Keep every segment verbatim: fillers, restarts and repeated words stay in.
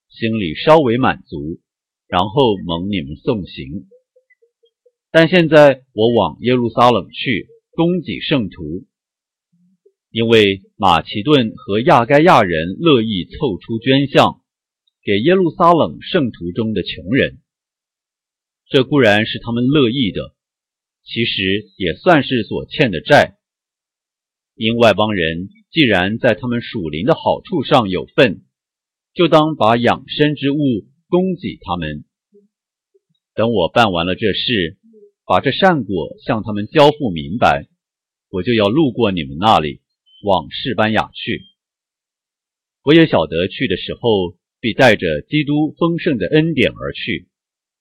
心里稍微满足，然后蒙你们送行。但现在我往耶路撒冷去，供给圣徒，因为马其顿和亚该亚人乐意凑出捐项，给耶路撒冷圣徒中的穷人。这固然是他们乐意的，其实也算是所欠的债。因外邦人既然在他们属灵的好处上有份，就当把养生之物供给他们。等我办完了这事，把这善果向他们交付明白，我就要路过你们那里，往示班雅去。我也晓得去的时候，必带着基督丰盛的恩典而去。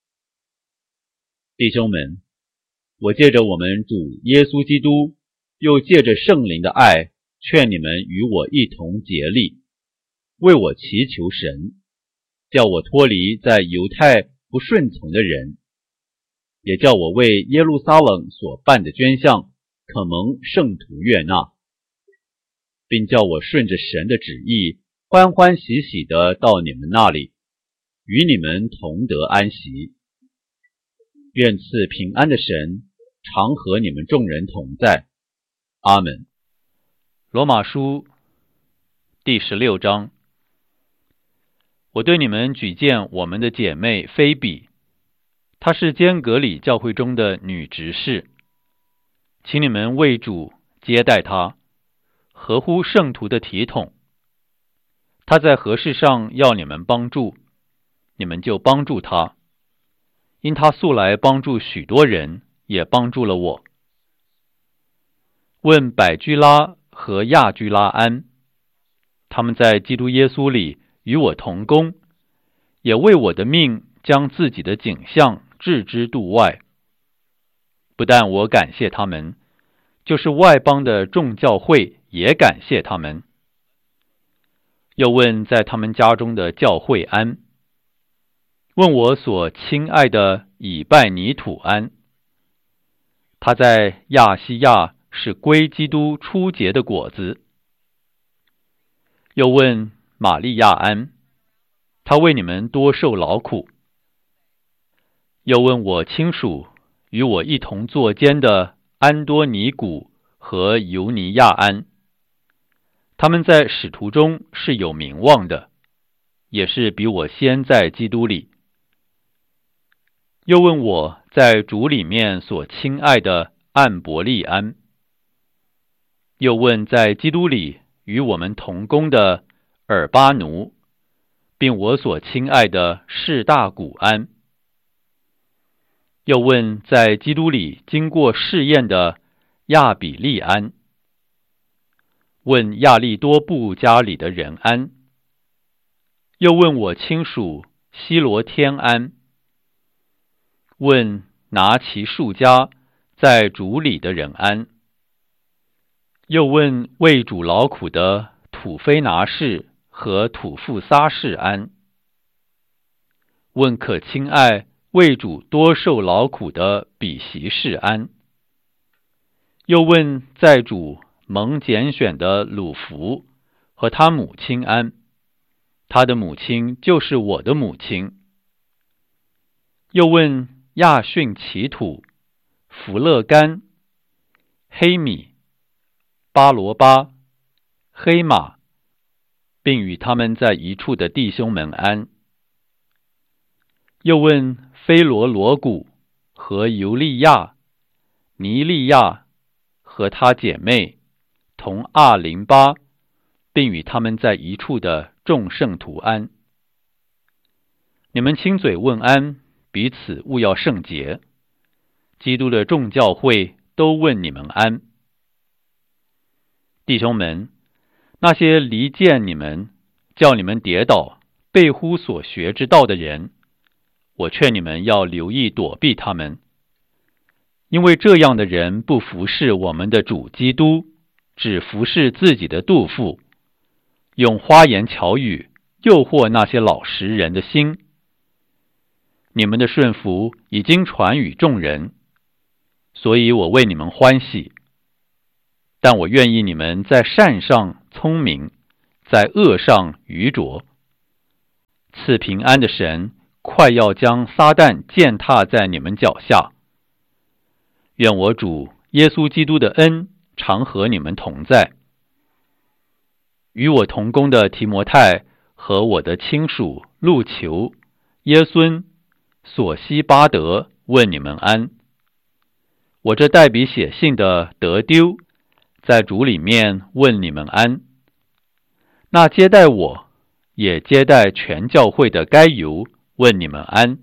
弟兄们，我借着我们主耶稣基督，又借着圣灵的爱，劝你们与我一同竭力，为我祈求神，叫我脱离在犹太不顺从的人，也叫我为耶路撒冷所办的捐项可蒙圣徒悦纳，并叫我顺着神的旨意，欢欢喜喜地到你们那里，与你们同得安息。愿赐平安的神常和你们众人同在。阿们。 罗马书第十六章。我对你们举荐我们的姐妹菲比，她是坚革里教会中的女执事，请你们为主接待她，合乎圣徒的体统。她在何事上要你们帮助，你们就帮助她，因她素来帮助许多人，也帮助了我。问百居拉和亚居拉安，他们在基督耶稣里与我同工，也为我的命将自己的景象置之度外。不但我感谢他们，就是外邦的众教会也感谢他们。又问在他们家中的教会安，问我所亲爱的以拜尼土安，他在亚细亚是归基督初结的果子。又问玛利亚安，他为你们多受劳苦。又问我亲属与我一同作监的安多尼古和尤尼亚安，他们在使徒中是有名望的，也是比我先在基督里。又问我在主里面所亲爱的暗伯利安，又问在基督里与我们同工的尔巴奴，并我所亲爱的士大古安。又问在基督里经过试验的亚比利安，问亚利多布家里的人安。又问我亲属希罗天安，问拿其数家在主里的人安。又问为主劳苦的土非拿士和土富撒士安。问可亲爱为主多受劳苦的比席士安。又问在主蒙拣选的鲁孚和他母亲安，他的母亲就是我的母亲。又问亚逊其土、弗勒干、黑米、巴罗巴、黑马，并与他们在一处的弟兄们安。又问菲罗罗古和尤利亚、尼利亚和他姐妹同阿林巴，并与他们在一处的众圣徒安。你们亲嘴问安，彼此务要圣洁。基督的众教会都问你们安。弟兄们，那些离间你们，叫你们跌倒，背乎所学之道的人，我劝你们要留意躲避他们，因为这样的人不服侍我们的主基督，只服侍自己的肚腹，用花言巧语诱惑那些老实人的心。你们的顺服已经传与众人，所以我为你们欢喜。但我愿意你们在善上聪明，在恶上愚拙。此赐平安的神快要将撒旦践踏在你们脚下。愿我主耶稣基督的恩常和你们同在。与我同工的提摩太和我的亲属路求、耶孙、索西巴德问你们安。我这代笔写信的德丢在主里面问你们安。那接待我也接待全教会的该犹问你们安。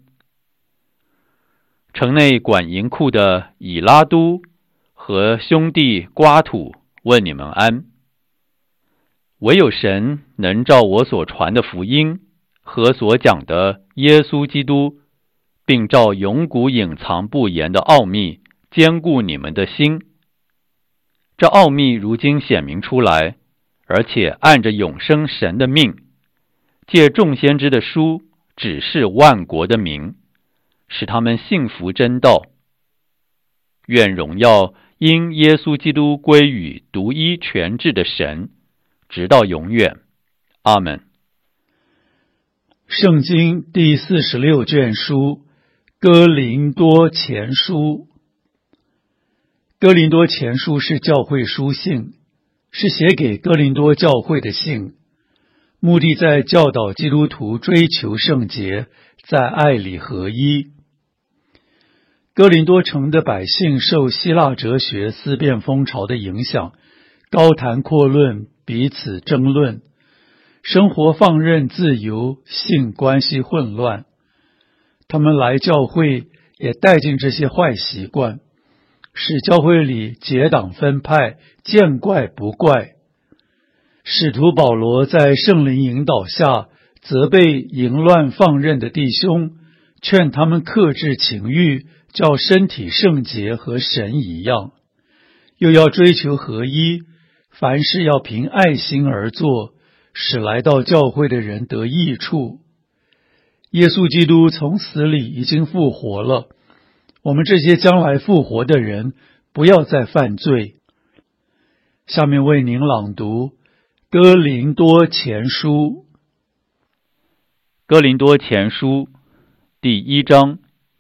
城内管银库的以拉都和兄弟瓜土问你们安。唯有神能照我所传的福音和所讲的耶稣基督，并照永古隐藏不言的奥秘坚固你们的心。这奥秘如今显明出来，而且按着永生神的命，借众先知的书指示万国的民，使他们信服真道。愿荣耀因耶稣基督归于独一全智的神，直到永远。阿们。 圣经第四十六卷书，哥林多前书。哥林多前书是教会书信，是写给哥林多教会的信，目的在教导基督徒追求圣洁，在爱里合一。哥林多城的百姓受希腊哲学思辨风潮的影响，高谈阔论，彼此争论，生活放任自由，性关系混乱。他们来教会也带进这些坏习惯，使教会里结党分派，见怪不怪。使徒保罗在圣灵引导下责备淫乱放任的弟兄，劝他们克制情欲，叫身体圣洁和神一样，又要追求合一，凡事要凭爱心而做，使来到教会的人得益处。耶稣基督从死里已经复活了，我们这些将来复活的人不要再犯罪。下面为您朗读哥林多前书。 哥林多前书第一章。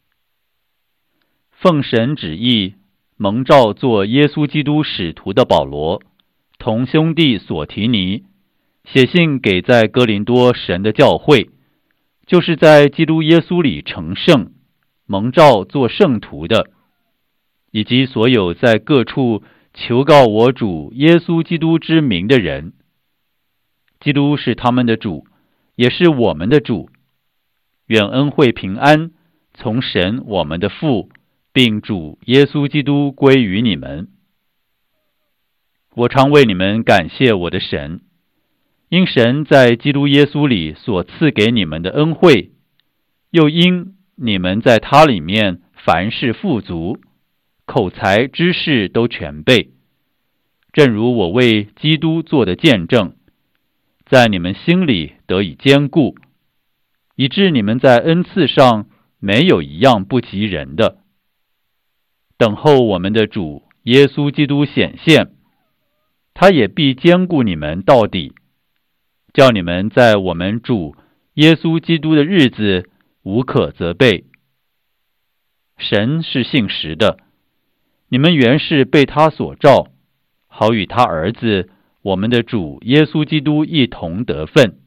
奉神旨意蒙召做耶稣基督使徒的保罗，同兄弟所提尼，写信给在哥林多神的教会，就是在基督耶稣里成圣，蒙召做圣徒的，以及所有在各处求告我主耶稣基督之名的人。基督是他们的主，也是我们的主。愿恩惠平安从神我们的父并主耶稣基督归于你们。我常为你们感谢我的神，因神在基督耶稣里所赐给你们的恩惠，又因你们在他里面凡事富足，口才知识都全备，正如我为基督做的见证，在你们心里得以坚固，以致你们在恩赐上没有一样不及人的。等候我们的主耶稣基督显现，他也必坚固你们到底，叫你们在我们主耶稣基督的日子无可责备。神是信实的，你们原是被他所召，好与他儿子我们的主耶稣基督一同得分。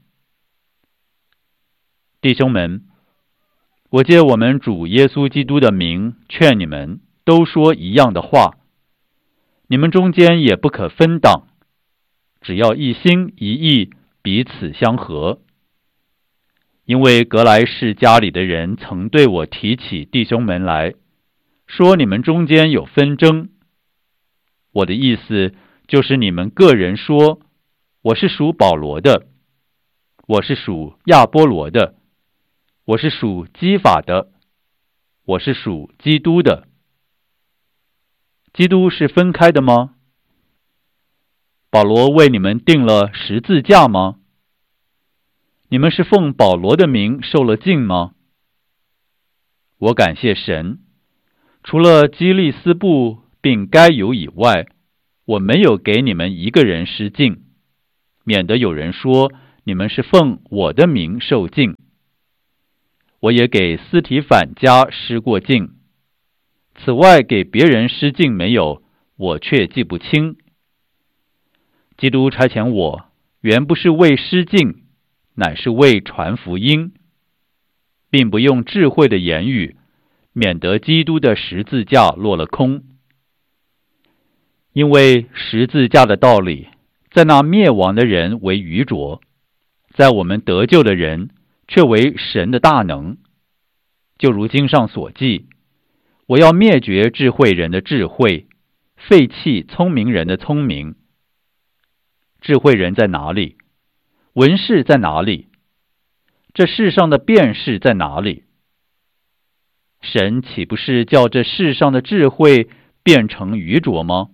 弟兄们，我借我们主耶稣基督的名劝你们，都说一样的话，你们中间也不可分党，只要一心一意，彼此相合。因为格莱士家里的人曾对我提起弟兄们来，说你们中间有纷争。我的意思就是你们个人说，我是属保罗的，我是属亚波罗的，我是属基法的，我是属基督的。基督是分开的吗？保罗为你们定了十字架吗？你们是奉保罗的名受了浸吗？我感谢神，除了基利斯布并该犹以外，我没有给你们一个人施浸，免得有人说你们是奉我的名受浸。 我也给司提反家施过敬。此外给别人施敬没有，我却记不清。基督差遣我，原不是为施敬，乃是为传福音，并不用智慧的言语，免得基督的十字架落了空。因为十字架的道理，在那灭亡的人为愚拙，在我们得救的人却为神的大能。就如经上所记，我要灭绝智慧人的智慧，废弃聪明人的聪明。智慧人在哪里？文士在哪里？这世上的辩士在哪里？神岂不是叫这世上的智慧变成愚拙吗？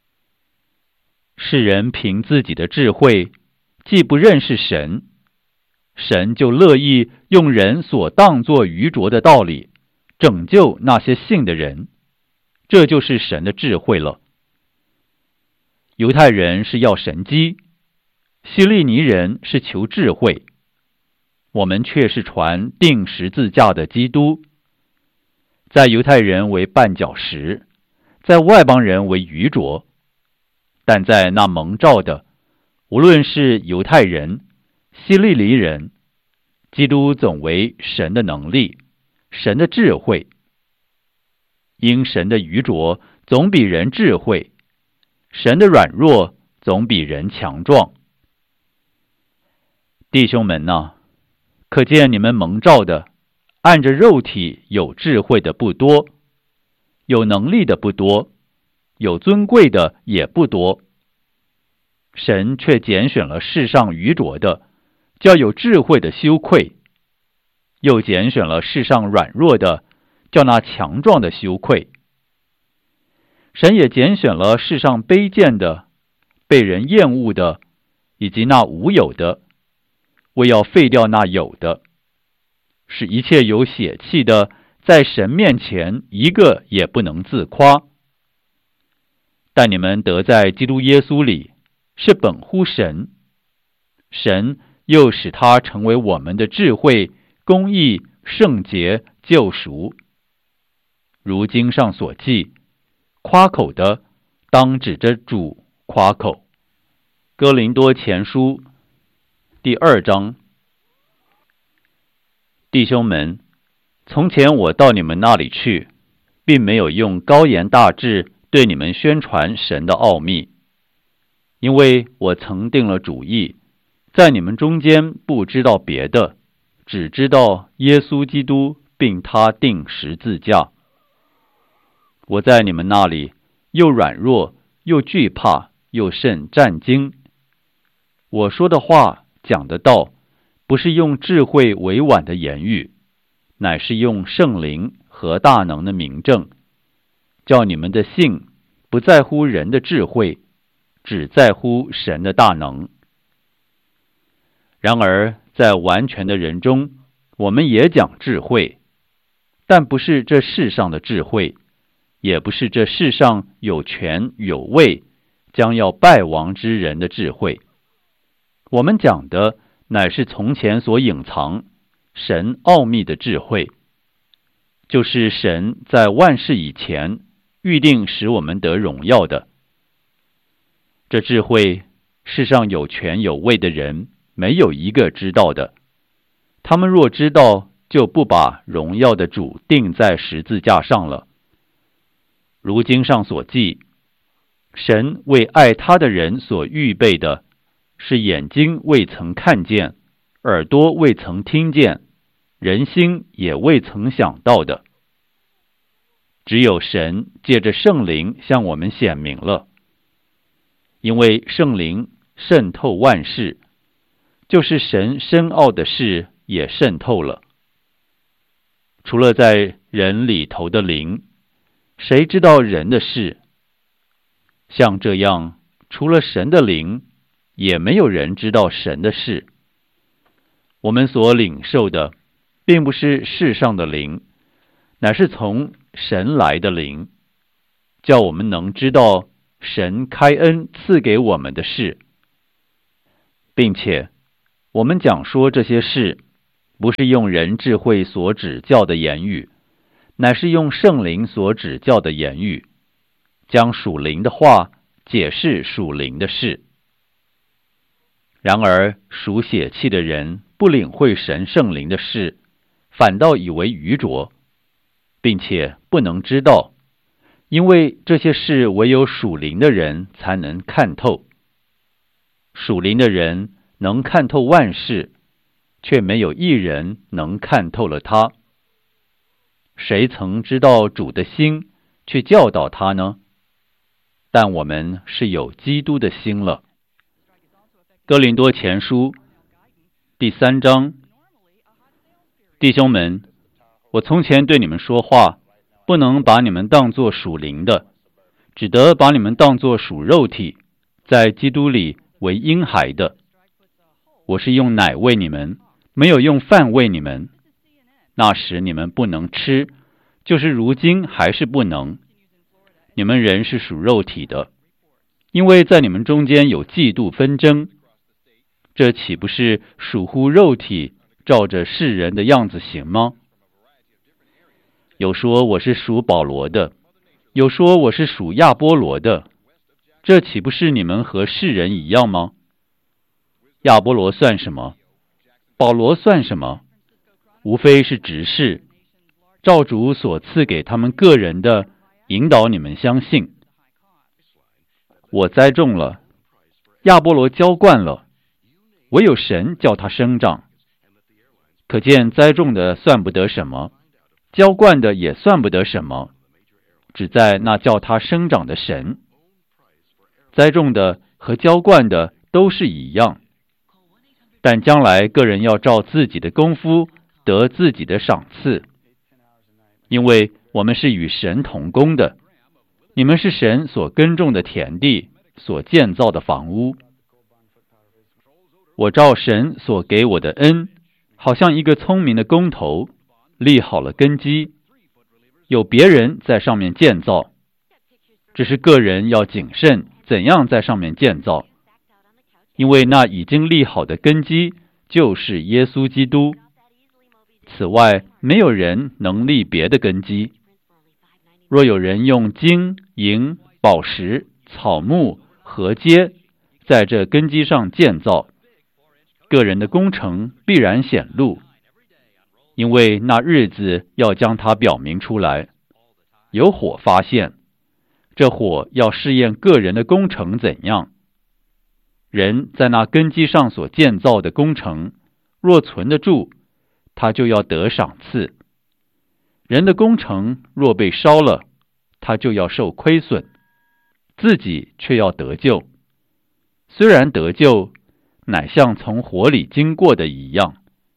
世人凭自己的智慧，既不认识神，神就乐意用人所当作愚拙的道理，拯救那些信的人。这就是神的智慧了。犹太人是要神迹，希利尼人是求智慧，我们却是传钉十字架的基督。在犹太人为绊脚石，在外邦人为愚拙，但在那蒙召的，无论是犹太人、希利尼人，基督总为神的能力，神的智慧。因神的愚拙总比人智慧，神的软弱总比人强壮。弟兄们哪，可见你们蒙召的，按着肉体有智慧的不多，有能力的不多，有尊贵的也不多。神却拣选了世上愚拙的，叫有智慧的羞愧；又拣选了世上软弱的，叫那强壮的羞愧。神也拣选了世上卑贱的、被人厌恶的，以及那无有的，为要废掉那有的，使一切有血气的，在神面前一个也不能自夸。但你们得在基督耶稣里，是本乎神，神又使他成为我们的智慧、公义、圣洁、救赎。如经上所记，夸口的当指着主夸口。哥林多前书第二章。弟兄们，从前我到你们那里去，并没有用高言大志对你们宣传神的奥秘，因为我曾定了主意，在你们中间不知道别的，只知道耶稣基督并他钉十字架。我在你们那里又软弱，又惧怕，又甚战惊。我说的话，讲的道，不是用智慧委婉的言语，乃是用圣灵和大能的明证，叫你们的信不在乎人的智慧，只在乎神的大能。然而在完全的人中，我们也讲智慧，但不是这世上的智慧，也不是这世上有权有位将要败亡之人的智慧。我们讲的乃是从前所隐藏神奥秘的智慧，就是神在万事以前预定使我们得荣耀的。这智慧，世上有权有位的人没有一个知道的，他们若知道，就不把荣耀的主钉在十字架上了。如经上所记，神为爱他的人所预备的，是眼睛未曾看见，耳朵未曾听见，人心也未曾想到的。只有神借着圣灵向我们显明了。因为圣灵渗透万事，就是神深奥的事也渗透了。除了在人里头的灵，谁知道人的事？像这样，除了神的灵，也没有人知道神的事。我们所领受的，并不是世上的灵，乃是从神来的灵，叫我们能知道神开恩赐给我们的事，并且我们讲说这些事， 不是用人智慧所指教的言语，乃是用圣灵所指教的言语，将属灵的话解释属灵的事。然而属血气的人不领会神圣灵的事，反倒以为愚拙，并且不能知道，因为这些事唯有属灵的人才能看透。属灵的人能看透万事，却没有一人能看透了他。谁曾知道主的心，去教导他呢？但我们是有基督的心了。哥林多前书第三章，弟兄们，我从前对你们说话，不能把你们当作属灵的，只得把你们当作属肉体，在基督里为婴孩的。我是用奶喂你们，没有用饭喂你们。那时你们不能吃，就是如今还是不能。你们人是属肉体的，因为在你们中间有嫉妒纷争，这岂不是属乎肉体，照着世人的样子行吗？有说我是属保罗的，有说我是属亚波罗的，这岂不是你们和世人一样吗？亚波罗算什么？保罗算什么？无非是执事，照主所赐给他们个人的，引导你们相信。我栽种了，亚波罗浇灌了，唯有神叫他生长。可见栽种的算不得什么，浇灌的也算不得什么，只在那叫他生长的神。栽种的和浇灌的都是一样，但将来个人要照自己的功夫得自己的赏赐，因为我们是与神同工的，你们是神所耕种的田地，所建造的房屋。我照神所给我的恩，好像一个聪明的工头，立好了根基，有别人在上面建造，只是个人要谨慎怎样在上面建造，因为那已经立好的根基就是耶稣基督。此外，没有人能立别的根基。若有人用金银宝石草木禾秸在这根基上建造，个人的工程必然显露，因为那日子要将它表明出来，有火发现，这火要试验个人的工程怎样。人在那根基上所建造的工程，若存得住，他就要得赏赐；人的工程若被烧了，他就要受亏损，自己却要得救。虽然得救，乃像从火里经过的一样。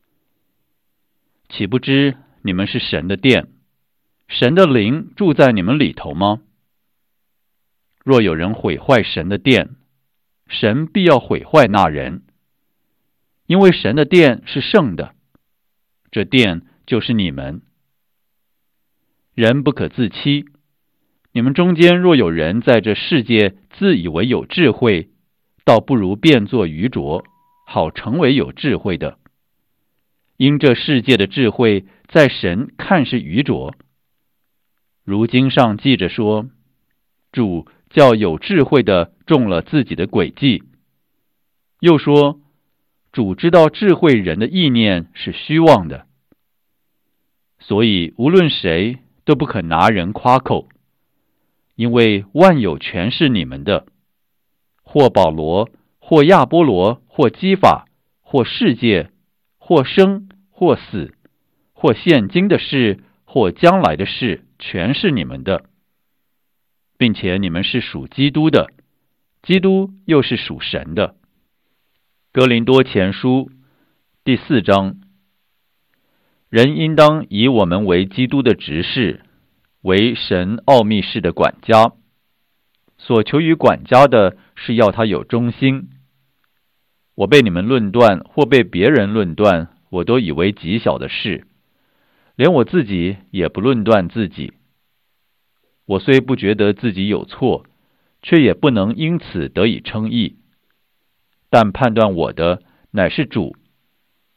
岂不知你们是神的殿，神的灵住在你们里头吗？若有人毁坏神的殿，神必要毁坏那人，因为神的殿是圣的，这殿就是你们。人不可自欺，你们中间若有人在这世界自以为有智慧，倒不如变作愚拙，好成为有智慧的。因这世界的智慧在神看是愚拙。如经上记着说，主叫有智慧的中了自己的诡计。又说，主知道智慧人的意念是虚妄的。所以无论谁都不可拿人夸口，因为万有全是你们的，或保罗，或亚波罗，或基法，或世界，或生，或死，或现今的事，或将来的事，全是你们的，并且你们是属基督的，基督又是属神的。哥林多前书第四章，人应当以我们为基督的执事，为神奥秘事的管家。所求于管家的是要他有忠心。我被你们论断，或被别人论断，我都以为极小的事，连我自己也不论断自己。我虽不觉得自己有错，却也不能因此得以称义。但判断我的乃是主。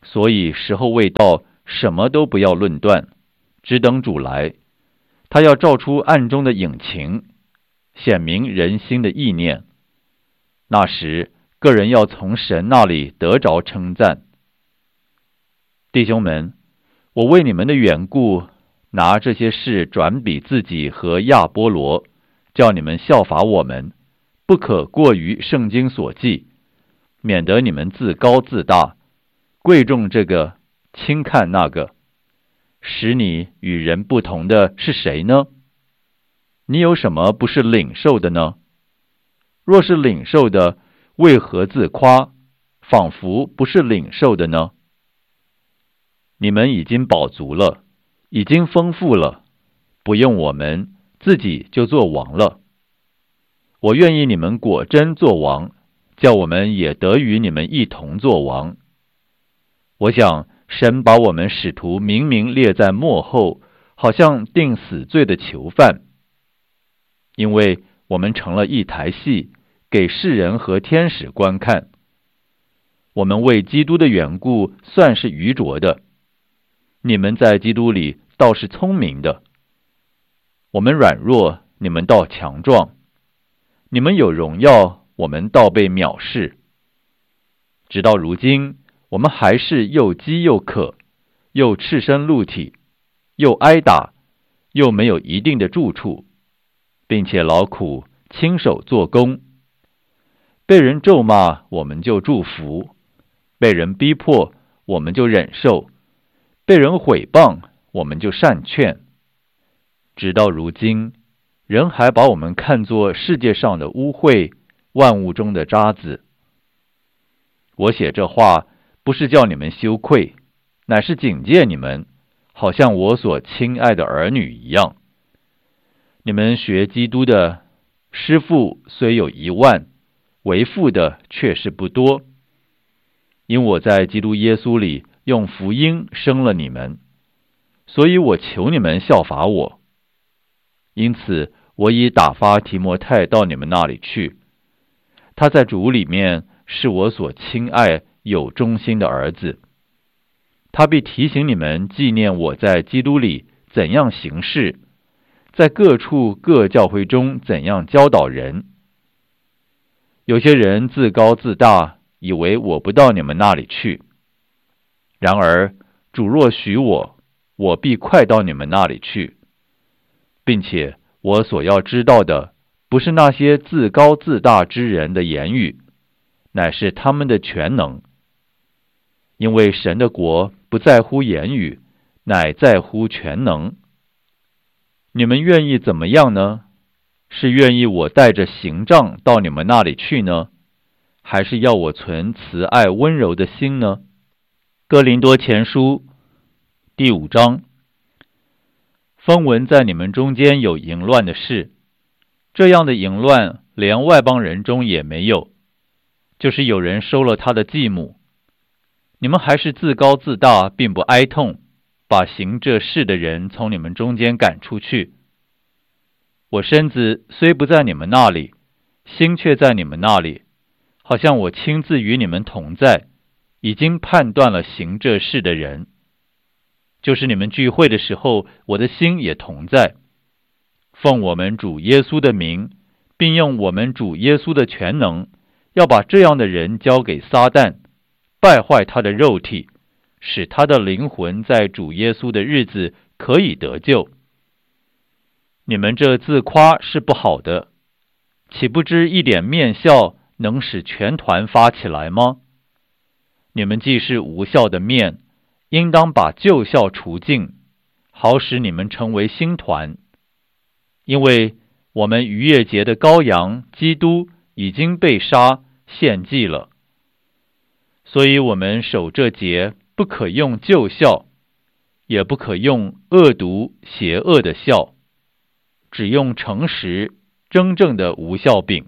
所以时候未到，什么都不要论断，只等主来。他要照出暗中的隐情，显明人心的意念。那时，个人要从神那里得着称赞。弟兄们，我为你们的缘故，拿这些事转比自己和亚波罗，叫你们效法我们，不可过于圣经所记，免得你们自高自大，贵重这个，轻看那个。使你与人不同的是谁呢？你有什么不是领受的呢？若是领受的，为何自夸，仿佛不是领受的呢？你们已经饱足了，已经丰富了，不用我们，自己就做王了。我愿意你们果真做王，叫我们也得与你们一同做王。我想神把我们使徒明明列在末后，好像定死罪的囚犯，因为我们成了一台戏，给世人和天使观看。我们为基督的缘故算是愚拙的，你们在基督里倒是聪明的。我们软弱，你们倒强壮；你们有荣耀，我们倒被藐视。直到如今，我们还是又饥又渴，又赤身露体，又挨打，又没有一定的住处，并且劳苦亲手做工。被人咒骂，我们就祝福；被人逼迫，我们就忍受；被人毁谤，我们就善劝。直到如今，人还把我们看作世界上的污秽，万物中的渣滓。我写这话，不是叫你们羞愧，乃是警戒你们，好像我所亲爱的儿女一样。你们学基督的师傅虽有一万，为父的却是不多。因我在基督耶稣里用福音生了你们，所以我求你们效法我。因此，我已打发提摩太到你们那里去。他在主里面是我所亲爱有忠心的儿子。他必提醒你们纪念我在基督里怎样行事，在各处各教会中怎样教导人。有些人自高自大，以为我不到你们那里去。然而主若许我，我必快到你们那里去，并且我所要知道的，不是那些自高自大之人的言语，乃是他们的全能。因为神的国不在乎言语，乃在乎全能。你们愿意怎么样呢？是愿意我带着刑杖到你们那里去呢，还是要我存慈爱温柔的心呢？哥林多前书第五章。风闻在你们中间有淫乱的事，这样的淫乱连外邦人中也没有，就是有人收了他的继母。你们还是自高自大，并不哀痛，把行这事的人从你们中间赶出去。我身子虽不在你们那里，心却在你们那里，好像我亲自与你们同在，已经判断了行这事的人。就是你们聚会的时候，我的心也同在。奉我们主耶稣的名，并用我们主耶稣的全能，要把这样的人交给撒旦，败坏他的肉体，使他的灵魂在主耶稣的日子可以得救。你们这自夸是不好的，岂不知一点面笑能使全团发起来吗？你们既是无效的面，应当把旧笑除尽，好使你们成为新团。因为我们逾越节的羔羊基督已经被杀献祭了，所以我们守这节不可用旧笑，也不可用恶毒邪恶的笑，只用诚实真正的无笑饼。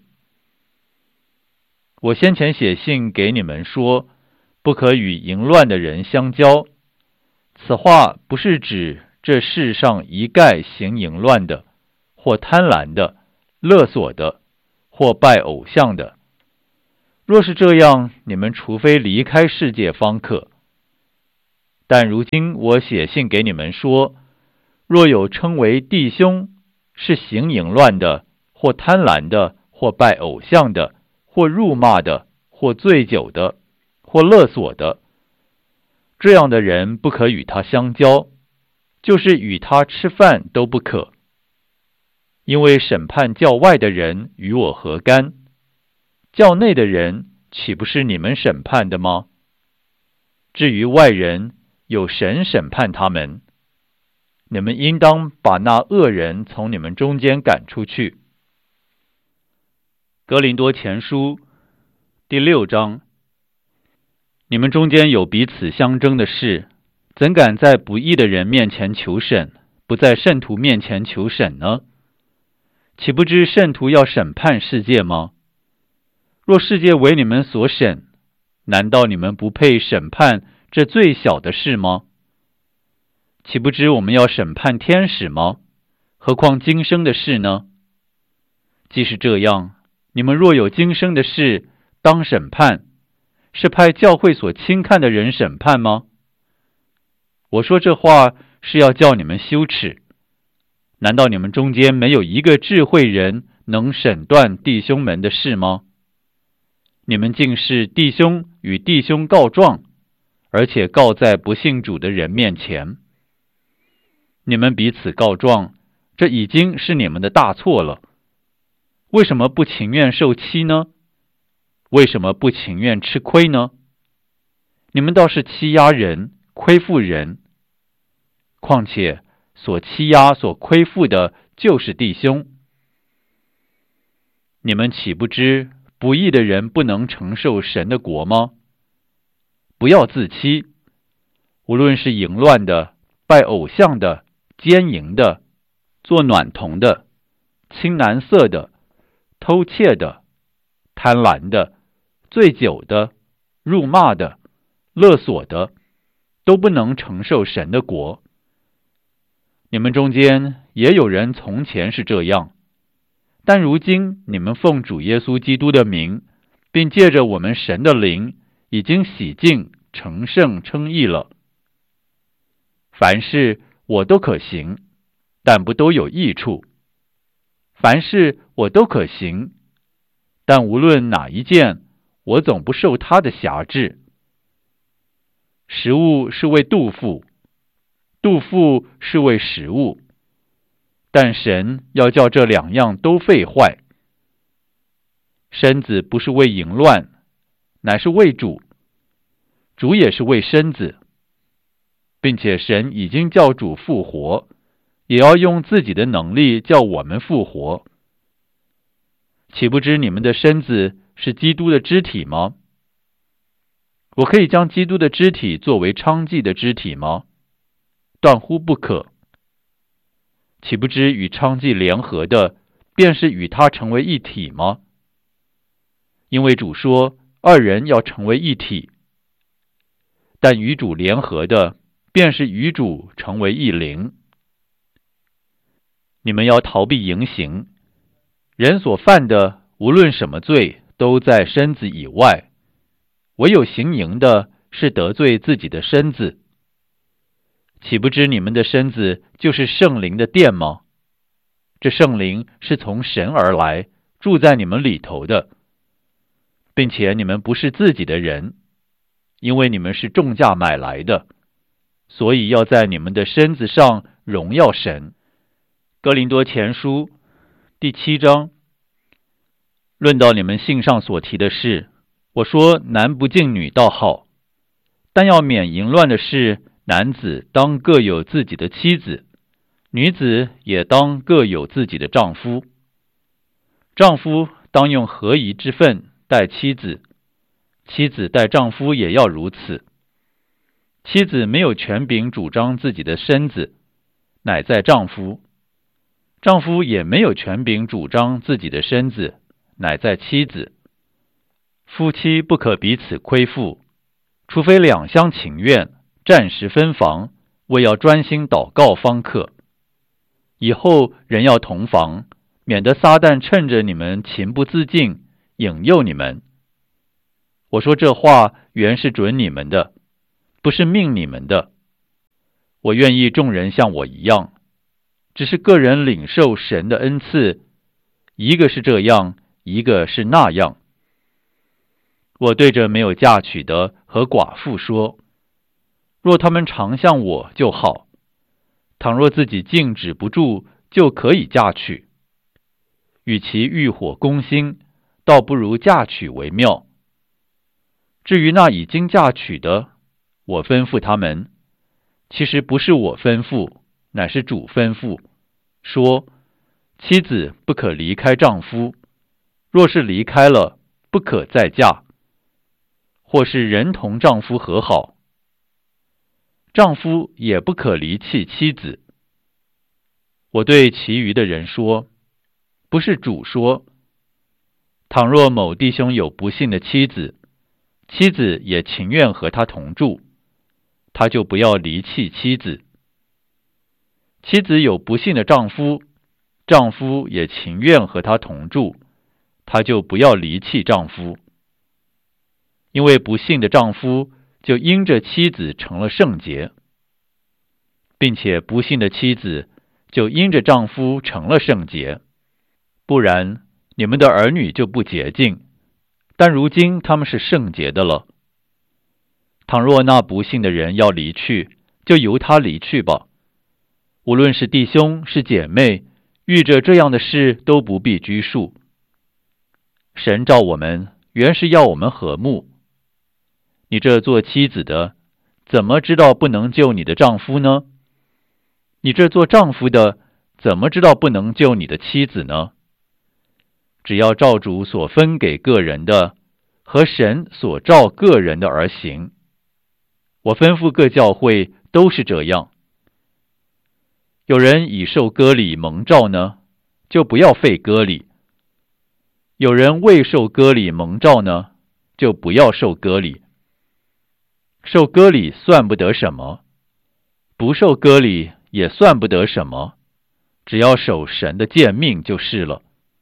我先前写信给你们说，不可与淫乱的人相交。此话不是指这世上一概行淫乱的，或贪婪的，勒索的，或拜偶像的。若是这样，你们除非离开世界方可。 但如今我写信给你们说，若有称为弟兄，是行淫乱的，或贪婪的，或拜偶像的，或辱骂的，或醉酒的，或勒索的，这样的人不可与他相交，就是与他吃饭都不可。因为审判教外的人与我何干？教内的人岂不是你们审判的吗？至于外人，有神审判他们。你们应当把那恶人从你们中间赶出去。哥林多前书第六章。你们中间有彼此相争的事，怎敢在不义的人面前求审，不在圣徒面前求审呢？岂不知圣徒要审判世界吗？若世界为你们所审，难道你们不配审判这最小的事吗？岂不知我们要审判天使吗？何况今生的事呢？既是这样，你们若有今生的事当审判，是派教会所轻看的人审判吗？我说这话是要叫你们羞耻。难道你们中间没有一个智慧人能审断弟兄们的事吗？你们竟是弟兄与弟兄告状，而且告在不信主的人面前。你们彼此告状，这已经是你们的大错了。为什么不情愿受欺呢？为什么不情愿吃亏呢？你们倒是欺压人，亏负人。况且所欺压所亏负的就是弟兄。你们岂不知不义的人不能承受神的国吗？不要自欺，无论是淫乱的、拜偶像的、奸淫的、做娈童的、青蓝色的、偷窃的、贪婪的、醉酒的、辱骂的、勒索的，都不能承受神的国。你们中间也有人从前是这样，但如今你们奉主耶稣基督的名，并借着我们神的灵，已经洗净、成圣、称义了。凡事我都可行，但不都有益处；凡事我都可行，但无论哪一件，我总不受他的辖制。食物是为肚腹，肚腹是为食物，但神要叫这两样都废坏。身子不是为淫乱，乃是为主；主也是为身子，并且神已经叫主复活，也要用自己的能力叫我们复活。岂不知你们的身子是基督的肢体吗？我可以将基督的肢体作为娼妓的肢体吗？断乎不可。岂不知与娼妓联合的，便是与他成为一体吗？因为主说，二人要成为一体。但与主联合的，便是与主成为一灵。你们要逃避淫行。人所犯的，无论什么罪，都在身子以外，唯有行淫的，是得罪自己的身子。岂不知你们的身子就是圣灵的殿吗？这圣灵是从神而来，住在你们里头的，并且你们不是自己的人，因为你们是重价买来的，所以要在你们的身子上荣耀神。哥林多前书第七章。论到你们信上所提的事，我说男不敬女倒好，但要免淫乱的事，男子当各有自己的妻子，女子也当各有自己的丈夫。丈夫当用合宜之分待妻子，妻子待丈夫也要如此。妻子没有权柄主张自己的身子，乃在丈夫；丈夫也没有权柄主张自己的身子，乃在妻子。夫妻不可彼此亏负，除非两相情愿，暂时分房，为要专心祷告方可。以后人要同房，免得撒旦趁着你们情不自禁，引诱你们。我说这话原是准你们的，不是命你们的。 我愿意众人像我一样，只是个人领受神的恩赐，一个是这样，一个是那样。我对着没有嫁娶的和寡妇说，若他们常像我就好，倘若自己禁止不住，就可以嫁娶。与其欲火攻心，倒不如嫁娶为妙。至于那已经嫁娶的，我吩咐他们，其实不是我吩咐，乃是主吩咐，说妻子不可离开丈夫，若是离开了，不可再嫁，或是人同丈夫和好，丈夫也不可离弃妻子。我对其余的人说，不是主说，倘若某弟兄有不幸的妻子，妻子也情愿和他同住，他就不要离弃妻子。妻子有不幸的丈夫，丈夫也情愿和他同住，他就不要离弃丈夫。因为不幸的丈夫就因着妻子成了圣洁，并且不幸的妻子就因着丈夫成了圣洁。不然，你们的儿女就不洁净，但如今他们是圣洁的了。倘若那不幸的人要离去，就由他离去吧。无论是弟兄是姐妹，遇着这样的事都不必拘束。神召我们，原是要我们和睦。你这做妻子的，怎么知道不能救你的丈夫呢？你这做丈夫的，怎么知道不能救你的妻子呢？只要照主所分给个人的，和神所召个人的而行。我吩咐各教会都是这样。有人已受割礼蒙召呢，就不要废割礼；有人未受割礼蒙召呢，就不要受割礼。受割礼算不得什么，不受割礼也算不得什么，只要守神的诫命就是了。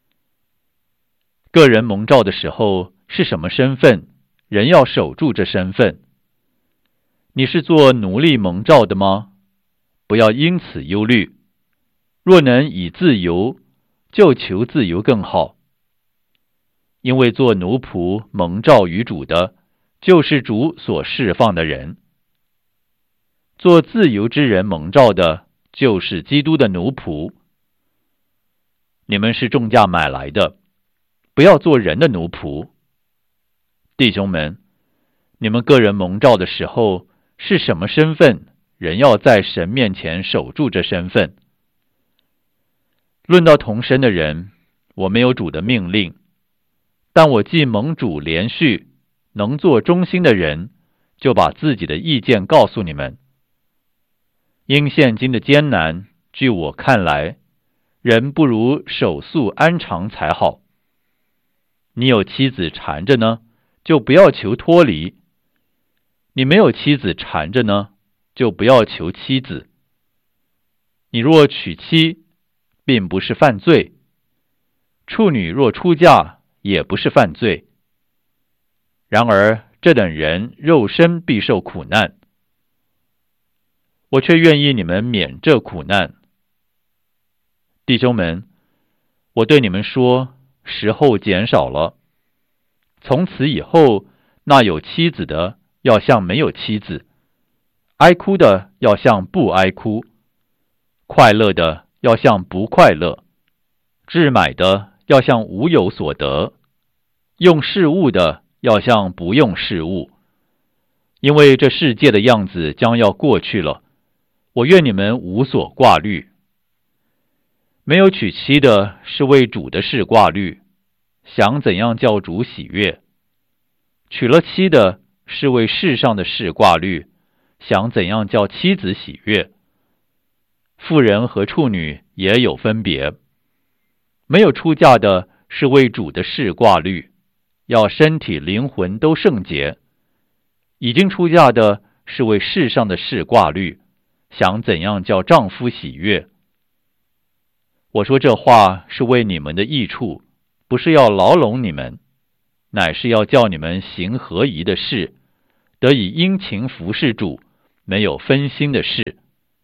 个人蒙召的时候是什么身份，人要守住这身份。你是做奴隶蒙召的吗？不要因此忧虑。若能以自由，就求自由更好。因为做奴仆蒙召于主的，就是主所释放的人。做自由之人蒙召的，就是基督的奴仆。你们是重价买来的，不要做人的奴仆。弟兄们，你们个人蒙召的时候是什么身份，人要在神面前守住这身份。论到同身的人，我没有主的命令，但我既蒙主连续，能做忠心的人，就把自己的意见告诉你们。因现今的艰难，据我看来，人不如守素安常才好。你有妻子缠着呢，就不要求脱离；你没有妻子缠着呢，就不要求妻子。你若娶妻，并不是犯罪；处女若出嫁，也不是犯罪。然而这等人肉身必受苦难，我却愿意你们免这苦难。弟兄们，我对你们说，时候减少了。从此以后，那有妻子的要像没有妻子，哀哭的要像不哀哭，快乐的要像不快乐，置买的要像无有所得，用事物的要像不用事物。因为这世界的样子将要过去了，我愿你们无所挂虑。没有娶妻的是为主的事挂虑，想怎样叫主喜悦；娶了妻的是为世上的事挂虑，想怎样叫妻子喜悦。妇人和处女也有分别，没有出嫁的是为主的事挂虑，要身体灵魂都圣洁；已经出嫁的是为世上的事挂虑，想怎样叫丈夫喜悦。我说这话是为你们的益处，不是要牢笼你们，乃是要叫你们行合宜的事，得以殷勤服事主，没有分心的事。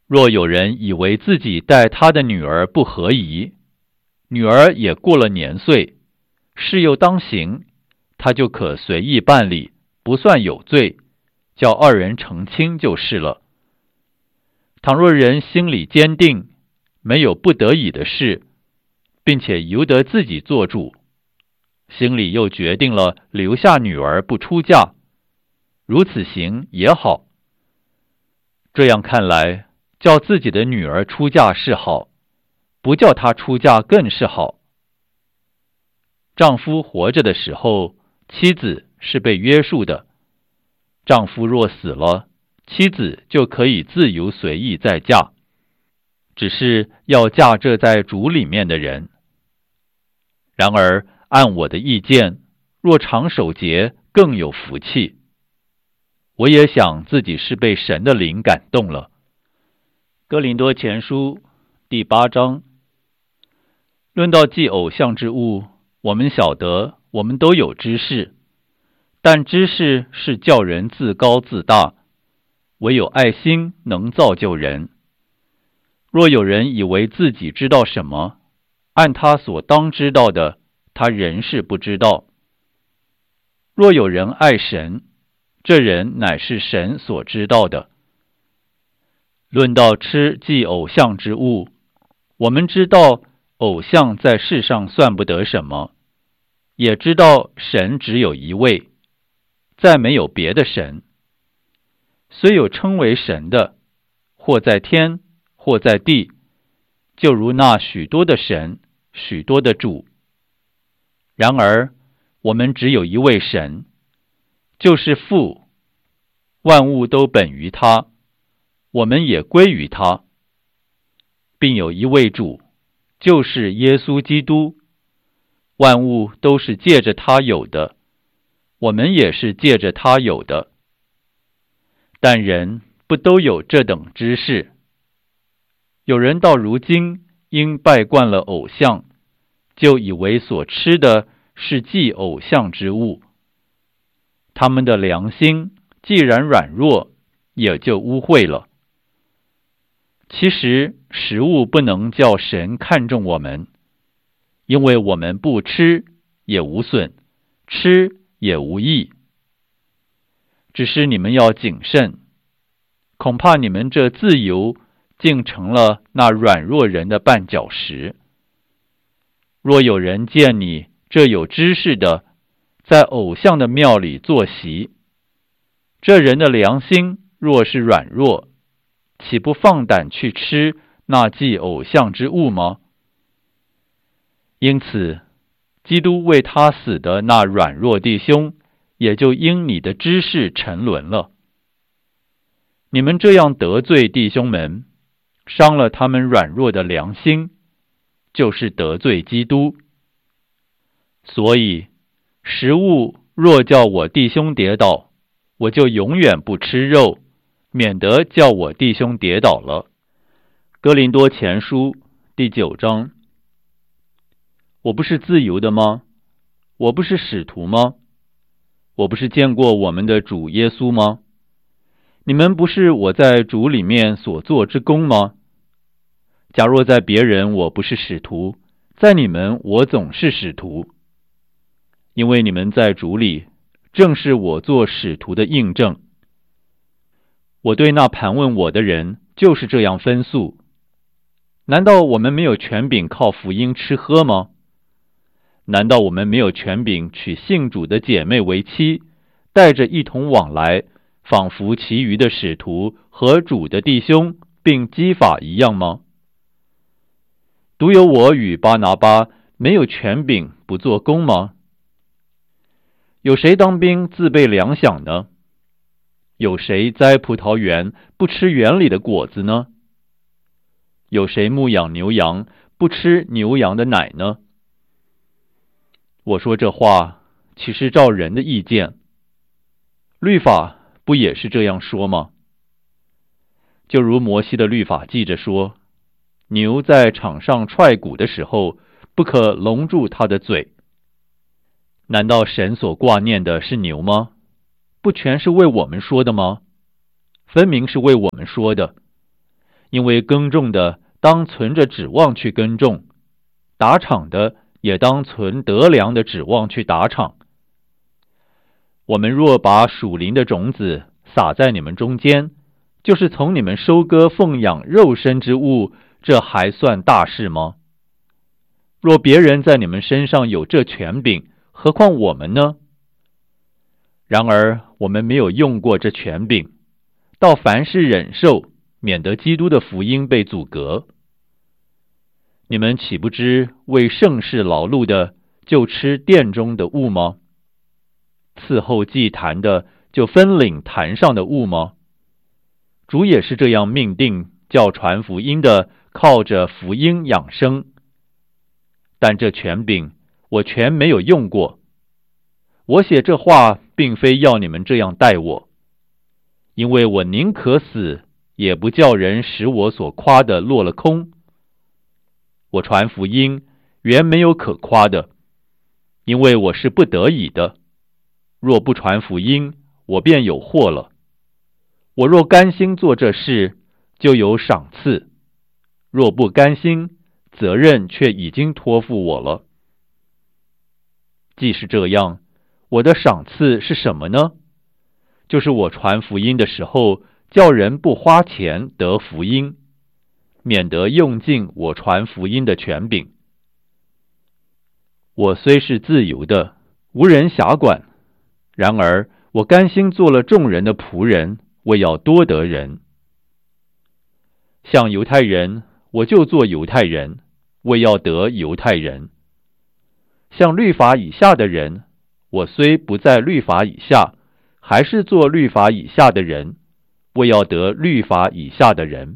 若有人以为自己待他的女儿不合宜，女儿也过了年岁，事又当行，他就可随意办理，不算有罪，叫二人成亲就是了。倘若人心里坚定，没有不得已的事，并且由得自己做主，心里又决定了留下女儿不出嫁，如此行也好。这样看来，叫自己的女儿出嫁是好，不叫她出嫁更是好。丈夫活着的时候，妻子是被约束的，丈夫若死了，妻子就可以自由随意再嫁，只是要嫁这在主里面的人。然而按我的意见，若常守节更有福气。我也想自己是被神的灵感动了。哥林多前书第八章，论到祭偶像之物，我们晓得我们都有知识，但知识是叫人自高自大，唯有爱心能造就人。若有人以为自己知道什么，按他所当知道的，他仍是不知道。若有人爱神，这人乃是神所知道的。论到吃祭偶像之物，我们知道偶像在世上算不得什么，也知道神只有一位，再没有别的神。虽有称为神的，或在天，或在地，就如那许多的神，许多的主。然而我们只有一位神，就是父，万物都本于他，我们也归于他，并有一位主，就是耶稣基督，万物都是借着他有的，我们也是借着他有的。但人不都有这等知识？有人到如今因拜惯了偶像，就以为所吃的是祭偶像之物，他们的良心既然软弱，也就污秽了。其实食物不能叫神看重我们，因为我们不吃也无损，吃也无益。只是你们要谨慎，恐怕你们这自由竟成了那软弱人的绊脚石。若有人见你这有知识的，在偶像的庙里坐席，这人的良心若是软弱，岂不放胆去吃那祭偶像之物吗？因此，基督为他死的那软弱弟兄，也就因你的知识沉沦了。你们这样得罪弟兄们，伤了他们软弱的良心，就是得罪基督。所以食物若叫我弟兄跌倒，我就永远不吃肉，免得叫我弟兄跌倒了。哥林多前书第九章，我不是自由的吗？我不是使徒吗？我不是见过我们的主耶稣吗？你们不是我在主里面所做之功吗？假若在别人我不是使徒，在你们我总是使徒，因为你们在主里，正是我做使徒的印证。我对那盘问我的人就是这样分诉。难道我们没有权柄靠福音吃喝吗？难道我们没有权柄娶信主的姐妹为妻，带着一同往来，仿佛其余的使徒和主的弟兄并基法一样吗？独有我与巴拿巴没有权柄不做工吗？有谁当兵自备粮饷呢？有谁栽葡萄园不吃园里的果子呢？有谁牧养牛羊不吃牛羊的奶呢？我说这话岂是照人的意见？律法不也是这样说吗？就如摩西的律法记着说，牛在场上踹鼓的时候，不可笼住它的嘴。难道神所挂念的是牛吗？不全是为我们说的吗？分明是为我们说的， 因为耕种的当存着指望去耕种，打场的也当存得粮的指望去打场。我们若把属灵的种子撒在你们中间，就是从你们收割奉养肉身之物，这还算大事吗？若别人在你们身上有这权柄，何况我们呢？然而我们没有用过这权柄，到凡事忍受，免得基督的福音被阻隔。你们岂不知为圣事劳碌的，就吃殿中的物吗？伺候祭坛的，就分领坛上的物吗？主也是这样命定，叫传福音的靠着福音养生。但这权柄我全没有用过。我写这话并非要你们这样待我，因为我宁可死，也不叫人使我所夸的落了空。我传福音原没有可夸的，因为我是不得已的。若不传福音，我便有祸了。我若甘心做这事，就有赏赐；若不甘心，责任却已经托付我了。既是这样，我的赏赐是什么呢？就是我传福音的时候，叫人不花钱得福音，免得用尽我传福音的权柄。我虽是自由的，无人辖管，然而我甘心做了众人的仆人，为要多得人。像犹太人，我就做犹太人，为要得犹太人。像律法以下的人，我虽不在律法以下，还是做律法以下的人，为要得律法以下的人。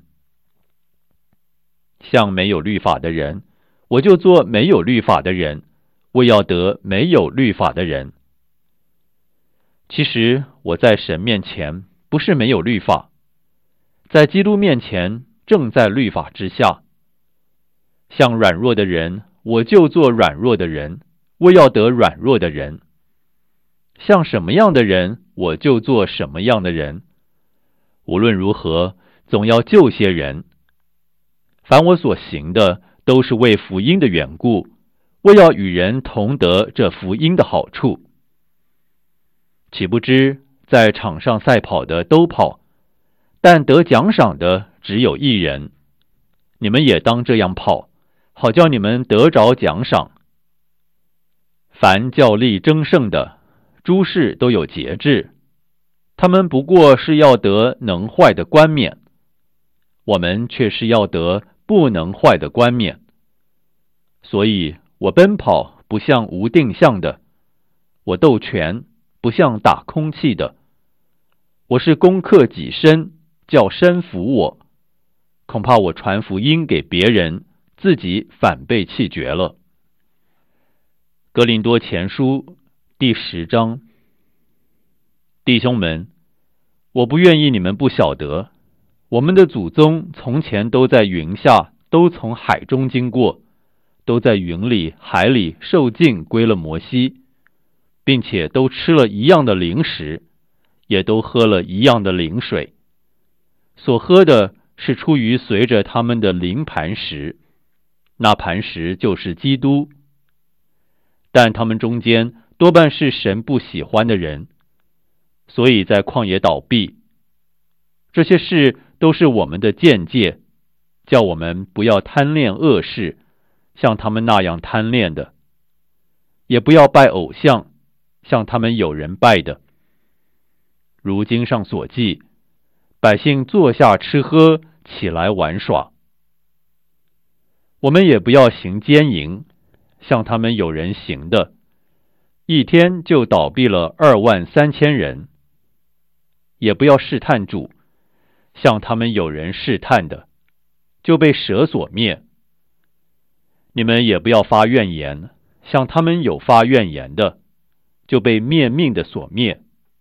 像没有律法的人，我就做没有律法的人，为要得没有律法的人。其实我在神面前不是没有律法，在基督面前正在律法之下。像软弱的人，我就做软弱的人，为要得软弱的人。像什么样的人，我就做什么样的人。无论如何，总要救些人。凡我所行的，都是为福音的缘故，为要与人同得这福音的好处。岂不知在场上赛跑的都跑，但得奖赏的只有一人。你们也当这样跑，好叫你们得着奖赏。凡较力争胜的，诸事都有节制，他们不过是要得能坏的冠冕，我们却是要得不能坏的冠冕。所以我奔跑不像无定向的，我斗拳不像打空气的。我是攻克己身，叫身服我。恐怕我传福音给别人，自己反被弃绝了。哥林多前书第十章。弟兄们，我不愿意你们不晓得，我们的祖宗从前都在云下，都从海中经过，都在云里海里受尽归了摩西，并且都吃了一样的灵食，也都喝了一样的灵水。所喝的是出于随着他们的灵磐石，那磐石就是基督。但他们中间多半是神不喜欢的人，所以在旷野倒闭。这些事都是我们的鉴戒，叫我们不要贪恋恶事，像他们那样贪恋的；也不要拜偶像，像他们有人拜的。如经上所记，百姓坐下吃喝，起来玩耍。我们也不要行奸淫，像他们有人行的，一天就倒闭了二万三千人。也不要试探主，像他们有人试探的，就被蛇所灭。你们也不要发怨言，像他们有发怨言的，就被灭命的所灭。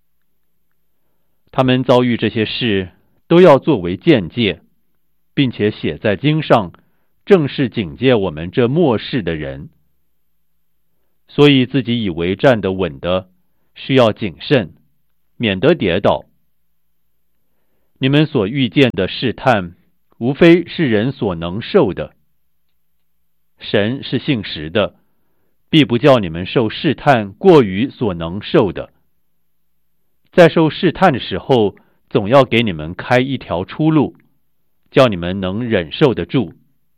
他们遭遇这些事，都要作为鉴戒，并且写在经上，正是警戒我们这末世的人。所以自己以为站得稳的，需要谨慎，免得跌倒。你们所遇见的试探， 无非是人所能受的。神是信实的，必不叫你们受试探过于所能受的。在受试探的时候，总要给你们开一条出路，叫你们能忍受得住。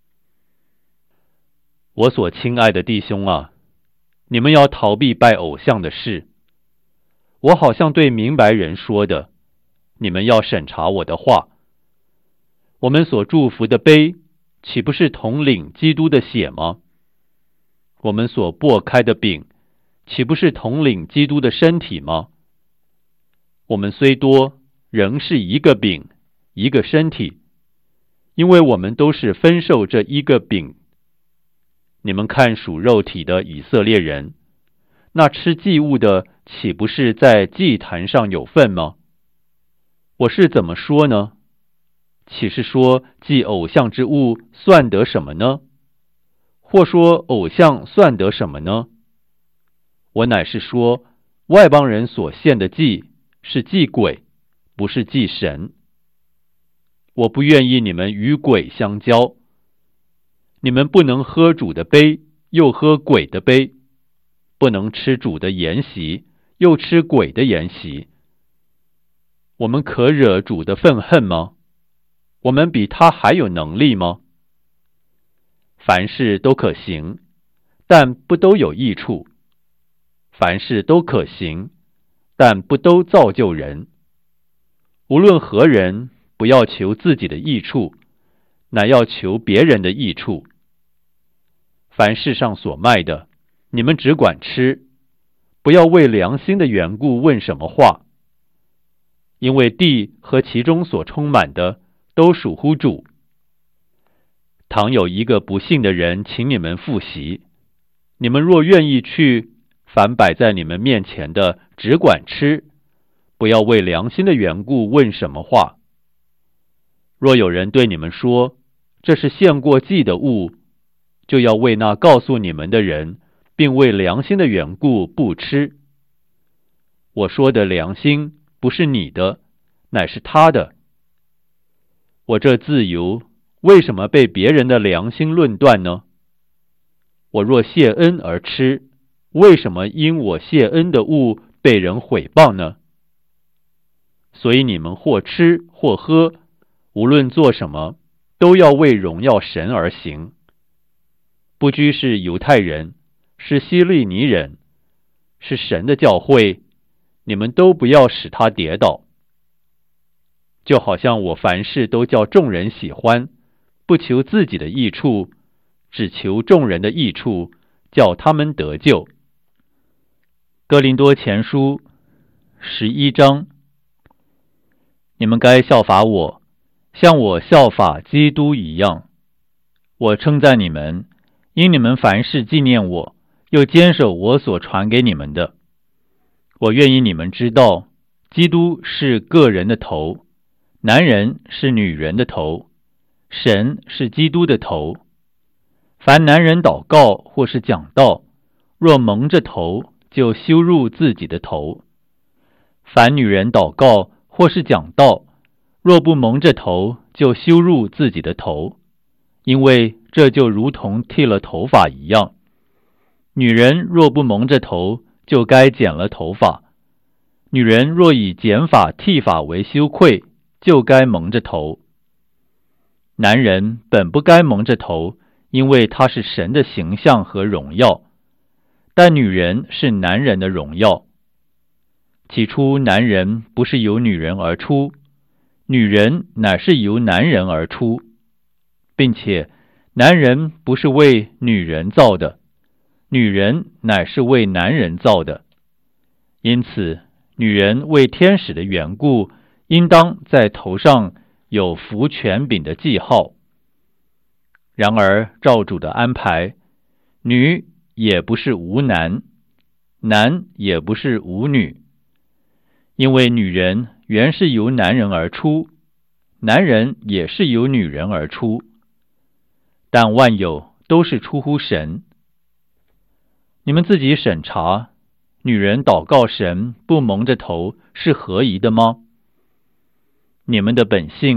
我所亲爱的弟兄啊，你们要逃避拜偶像的事。我好像对明白人说的，你们要审查我的话。我们所祝福的杯，岂不是统领基督的血吗？我们所擘开的饼，岂不是统领基督的身体吗？我们虽多，仍是一个饼，一个身体，因为我们都是分受这一个饼。你们看属肉体的以色列人，那吃祭物的，岂不是在祭坛上有份吗？我是怎么说呢？岂是说祭偶像之物算得什么呢？或说偶像算得什么呢？我乃是说，外邦人所献的祭是祭鬼，不是祭神。我不愿意你们与鬼相交。你们不能喝主的杯，又喝鬼的杯；不能吃主的筵席，又吃鬼的筵席。我们可惹主的愤恨吗？我们比他还有能力吗？凡事都可行，但不都有益处；凡事都可行，但不都造就人。无论何人，不要求自己的益处，乃要求别人的益处。凡世上所卖的，你们只管吃，不要为良心的缘故问什么话。因为地和其中所充满的，都属乎主。倘有一个不信的人请你们赴席，你们若愿意去，凡摆在你们面前的，只管吃，不要为良心的缘故问什么话。若有人对你们说，这是献过祭的物，就要为那告诉你们的人，并为良心的缘故不吃。我说的良心，不是你的，乃是他的。我这自由，为什么被别人的良心论断呢？我若谢恩而吃，为什么因我谢恩的物被人毁谤呢？所以你们或吃或喝，无论做什么，都要为荣耀神而行。不拘是犹太人，是希利尼人，是神的教会，你们都不要使他跌倒。就好像我凡事都叫众人喜欢，不求自己的益处，只求众人的益处，叫他们得救。哥林多前书十一章。你们该效法我，像我效法基督一样。我称赞你们，因你们凡事纪念我，又坚守我所传给你们的。我愿意你们知道，基督是个人的头，男人是女人的头，神是基督的头。凡男人祷告或是讲道，若蒙着头，就羞辱自己的头；凡女人祷告或是讲道，若不蒙着头，就羞辱自己的头，因为这就如同剃了头发一样。女人若不蒙着头，就该剪了头发；女人若以剪发剃发为羞愧，就该蒙着头。男人本不该蒙着头，因为他是神的形象和荣耀，但女人是男人的荣耀。起初男人不是由女人而出，女人乃是由男人而出，并且男人不是为女人造的，女人乃是为男人造的。因此女人为天使的缘故，应当在头上有服权柄的记号。然而照主的安排，女也不是无男，男也不是无女。因为女人原是由男人而出，男人也是由女人而出，但万有都是出乎神。你们自己审查，女人祷告神不蒙着头是合宜的吗？你们的本性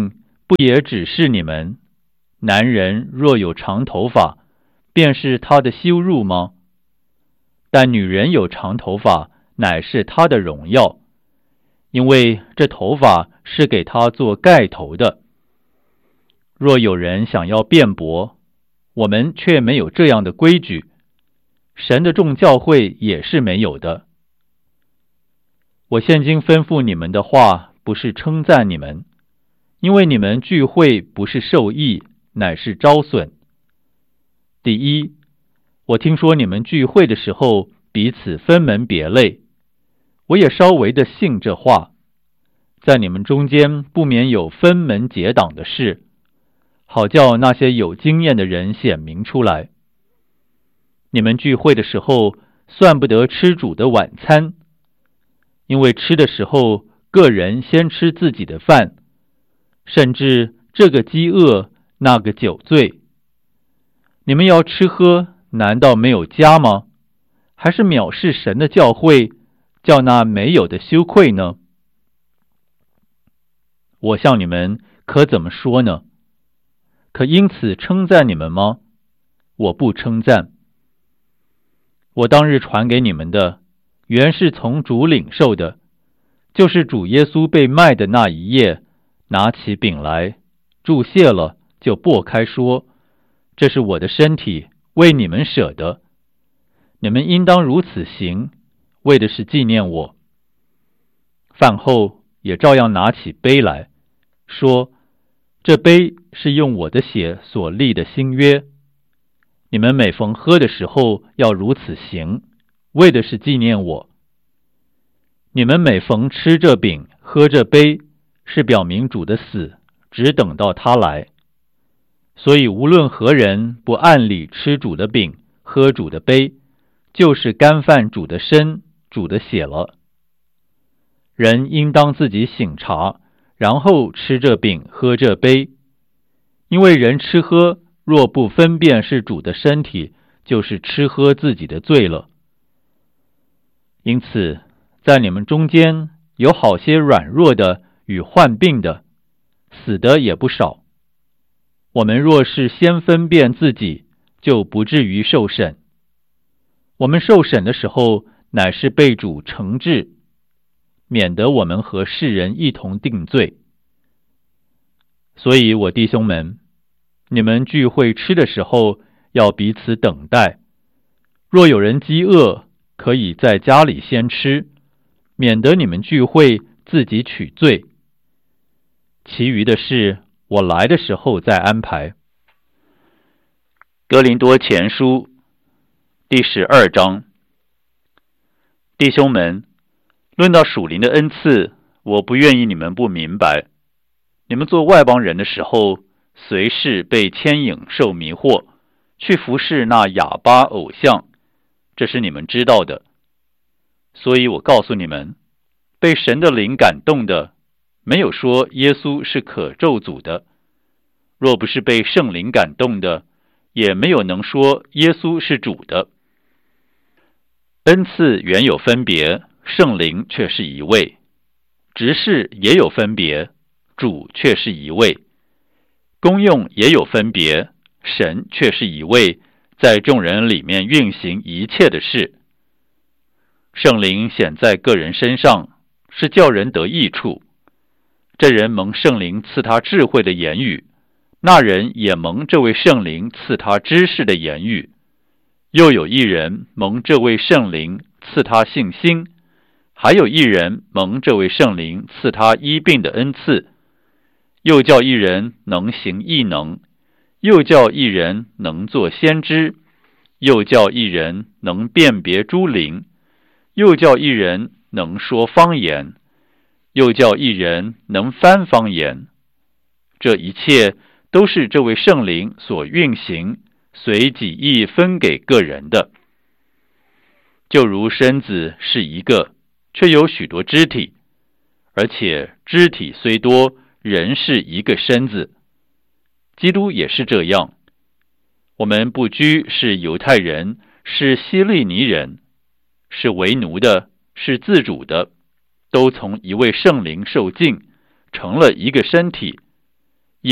不也指示你们，男人若有长头发，便是他的羞辱吗？但女人有长头发，乃是她的荣耀，因为这头发是给她做盖头的。若有人想要辩驳，我们却没有这样的规矩，神的众教会也是没有的。我现今吩咐你们的话，不是称赞你们，因为你们聚会不是受益，乃是招损。第一，我听说你们聚会的时候彼此分门别类，我也稍微的信这话，在你们中间不免有分门结党的事，好叫那些有经验的人显明出来。你们聚会的时候算不得吃主的晚餐，因为吃的时候个人先吃自己的饭，甚至这个饥饿，那个酒醉。你们要吃喝，难道没有家吗？还是藐视神的教会，叫那没有的羞愧呢？我向你们可怎么说呢？可因此称赞你们吗？我不称赞。我当日传给你们的，原是从主领受的，就是主耶稣被卖的那一夜，拿起饼来，祝谢了，就擘开说，这是我的身体，为你们舍的，你们应当如此行，为的是纪念我。饭后也照样拿起杯来，说，这杯是用我的血所立的新约，你们每逢喝的时候要如此行，为的是纪念我。你们每逢吃这饼喝这杯，是表明主的死，只等到他来。所以无论何人不按理吃主的饼喝主的杯，就是干犯主的身主的血了。人应当自己省察，然后吃这饼喝这杯，因为人吃喝若不分辨是主的身体，就是吃喝自己的罪了。因此在你们中间有好些软弱的与患病的，死的也不少。我们若是先分辨自己，就不至于受审。我们受审的时候，乃是被主惩治，免得我们和世人一同定罪。所以我弟兄们，你们聚会吃的时候，要彼此等待。若有人饥饿，可以在家里先吃，免得你们聚会自己取罪。其余的事，我来的时候再安排。哥林多前书第十二章。弟兄们，论到属灵的恩赐，我不愿意你们不明白。你们做外邦人的时候，随时被牵引受迷惑，去服侍那哑巴偶像，这是你们知道的。所以我告诉你们，被神的灵感动的，没有说耶稣是可咒诅的；若不是被圣灵感动的，也没有能说耶稣是主的。恩赐原有分别，圣灵却是一位；执事也有分别，主却是一位；功用也有分别，神却是一位，在众人里面运行一切的事。圣灵显在个人身上，是叫人得益处。这人蒙圣灵赐他智慧的言语，那人也蒙这位圣灵赐他知识的言语。又有一人蒙这位圣灵赐他信心，还有一人蒙这位圣灵赐他医病的恩赐。又叫一人能行异能，又叫一人能做先知，又叫一人能辨别诸灵，又叫一人能说方言，又叫一人能翻方言。这一切都是这位圣灵所运行，随己意分给个人的。就如身子是一个，却有许多肢体，而且肢体虽多，人是一个身子。基督也是这样。我们不拘是犹太人，是希利尼人，是为奴的，是自主的，都从一位圣灵受浸，成了一个身体，